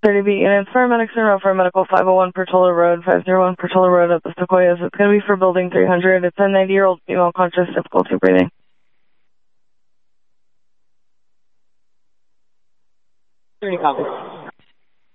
30B units, paramedics are out for medical 501 Portola Road, 501 Portola Road at the Sequoias. It's going to be for building 300. It's a 90-year-old female conscious, difficulty breathing. 30 copies.